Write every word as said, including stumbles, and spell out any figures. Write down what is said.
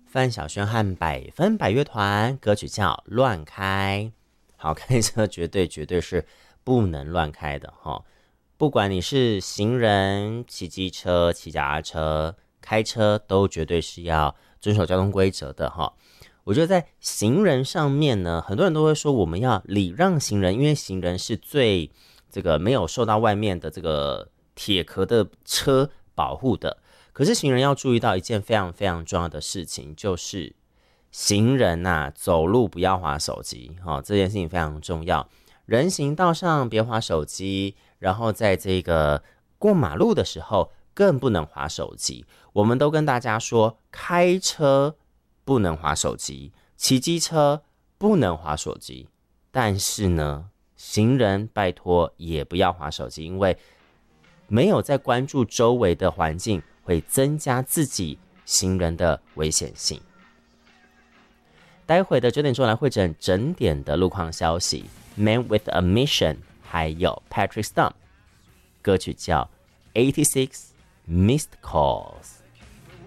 范晓萱和百分百乐团，歌曲叫《乱开》。好，开车绝对绝对是不能乱开的哈、哦！不管你是行人、骑机车、骑脚踏车、开车，都绝对是要遵守交通规则的哈、哦。我觉得在行人上面呢，很多人都会说我们要礼让行人，因为行人是最这个没有受到外面的这个铁壳的车保护的。可是行人要注意到一件非常非常重要的事情，就是行人啊走路不要滑手机、哦、这件事情非常重要。人行道上别滑手机，然后在这个过马路的时候更不能滑手机。我们都跟大家说，开车不能滑手机，骑机车不能滑手机，但是呢，行人拜托也不要滑手机，因为没有在关注周围的环境，会增加自己行人的危险性。待会的九点钟来会诊整点的路况消息 Man with a Mission 还有 Patrick Stump， 歌曲叫 eighty-six Missed Calls。